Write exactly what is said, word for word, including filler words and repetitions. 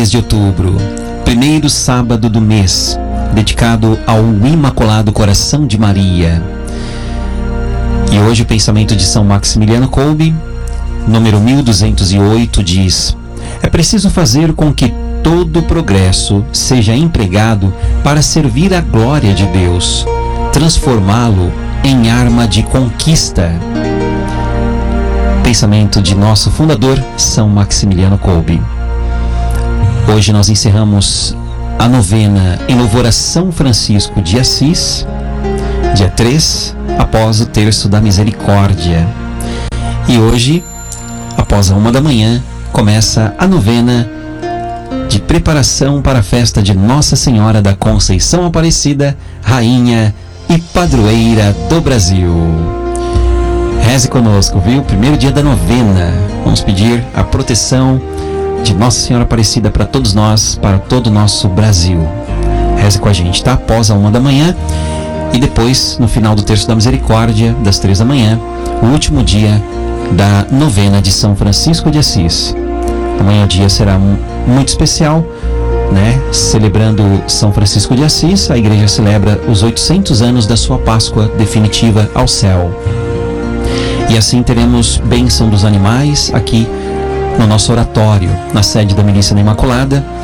de outubro, primeiro sábado do mês, dedicado ao Imaculado Coração de Maria. E hoje o pensamento de São Maximiliano Kolbe, número mil duzentos e oito, diz: é preciso fazer com que todo progresso seja empregado para servir a glória de Deus, transformá-lo em arma de conquista. Pensamento de nosso fundador, São Maximiliano Kolbe. Hoje nós encerramos a novena em louvor a São Francisco de Assis, dia três, após o terço da Misericórdia. E hoje, após a uma da manhã, começa a novena de preparação para a festa de Nossa Senhora da Conceição Aparecida, Rainha e Padroeira do Brasil. Reze conosco, viu? Primeiro dia da novena. Vamos pedir a proteção de Nossa Senhora Aparecida para todos nós, para todo o nosso Brasil. Reze com a gente, tá? Após a uma da manhã e depois, no final do terço da Misericórdia, das três da manhã, o último dia da novena de São Francisco de Assis. Amanhã o dia será muito especial, né? Celebrando São Francisco de Assis, a igreja celebra os oitocentos anos da sua Páscoa definitiva ao céu. E assim teremos bênção dos animais aqui no nosso oratório, na sede da Milícia da Imaculada,